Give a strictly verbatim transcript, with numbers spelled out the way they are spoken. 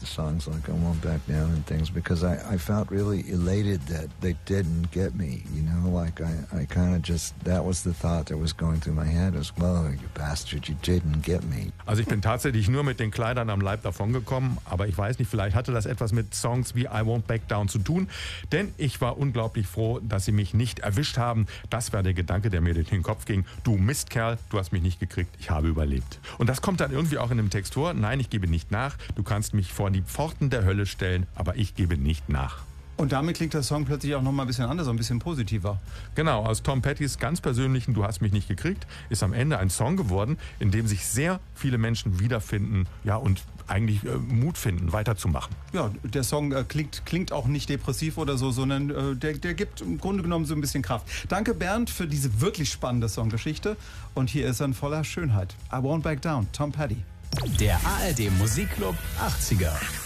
songs like I Won't Back Down and things because I, I felt really elated that they didn't get me, you know, like I, I kind of just, that was the thought that was going through my head as well, you bastard, you didn't get me. Also ich bin tatsächlich nur mit den Kleidern am Leib davongekommen, aber ich weiß nicht, vielleicht hatte das etwas mit Songs wie I Won't Back Down zu tun, denn ich war unglaublich froh, dass sie mich nicht erwischt haben. Das war der Gedanke, der mir durch den Kopf ging. Du Mistkerl, du hast mich nicht gekriegt, ich habe überlebt. Und das kommt dann irgendwie auch in dem Text vor. Nein, ich gebe nicht nach. Du kannst mich vor die Pforten der Hölle stellen, aber ich gebe nicht nach. Und damit klingt der Song plötzlich auch noch mal ein bisschen anders, ein bisschen positiver. Genau, aus Tom Pettys ganz persönlichen Du hast mich nicht gekriegt ist am Ende ein Song geworden, in dem sich sehr viele Menschen wiederfinden, ja, und eigentlich äh, Mut finden, weiterzumachen. Ja, der Song äh, klingt, klingt auch nicht depressiv oder so, sondern äh, der, der gibt im Grunde genommen so ein bisschen Kraft. Danke Bernd für diese wirklich spannende Songgeschichte und hier ist er in voller Schönheit. I Won't Back Down, Tom Petty. Der A R D Musikclub achtziger.